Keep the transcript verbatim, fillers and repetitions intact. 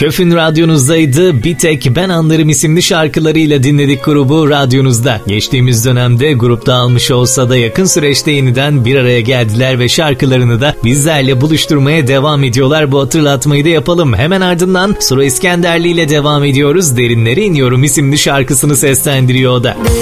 Köfün radyonuzdaydı. Bir tek ben anlarım isimli şarkılarıyla dinledik grubu radyonuzda. Geçtiğimiz dönemde grupta almış olsa da yakın süreçte yeniden bir araya geldiler ve şarkılarını da bizlerle buluşturmaya devam ediyorlar. Bu hatırlatmayı da yapalım. Hemen ardından Suro İskenderli ile devam ediyoruz. Derinlere iniyorum isimli şarkısını seslendiriyor o da.